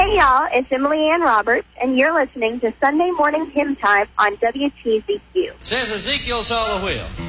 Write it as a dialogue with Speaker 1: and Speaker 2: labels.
Speaker 1: Hey, y'all. It's Emily Ann Roberts, and you're listening to Sunday Morning Hymn Time on WTZQ.
Speaker 2: Says Ezekiel saw the wheel.